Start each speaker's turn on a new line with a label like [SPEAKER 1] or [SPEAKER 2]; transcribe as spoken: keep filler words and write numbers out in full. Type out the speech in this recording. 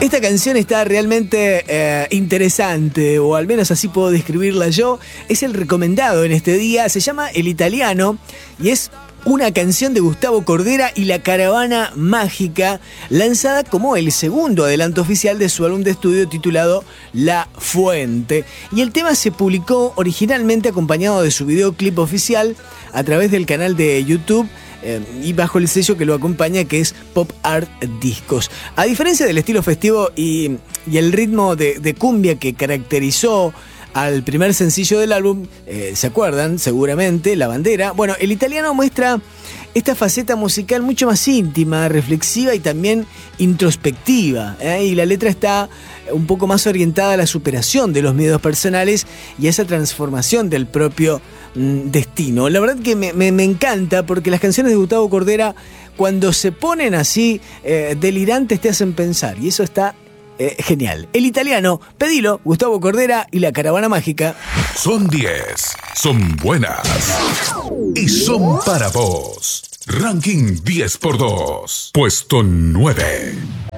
[SPEAKER 1] Esta canción está realmente eh, interesante, o al menos así puedo describirla yo. Es el recomendado en este día. Se llama El Italiano y es una canción de Gustavo Cordera y La Caravana Mágica, lanzada como el segundo adelanto oficial de su álbum de estudio titulado La Fuente. Y el tema se publicó originalmente acompañado de su videoclip oficial a través del canal de YouTube eh, y bajo el sello que lo acompaña, que es Pop Art Discos. A diferencia del estilo festivo y, y el ritmo de, de cumbia que caracterizó al primer sencillo del álbum, eh, ¿se acuerdan? Seguramente, La Bandera. Bueno, El Italiano muestra esta faceta musical mucho más íntima, reflexiva y también introspectiva, ¿eh? Y la letra está un poco más orientada a la superación de los miedos personales y a esa transformación del propio mmm, destino. La verdad que me, me, me encanta, porque las canciones de Gustavo Cordera, cuando se ponen así eh, delirantes, te hacen pensar, y eso está Eh, genial. El Italiano, pedilo, Gustavo Cordera y La Caravana Mágica.
[SPEAKER 2] Son diez, son buenas y son para vos. Ranking diez por dos, puesto nueve.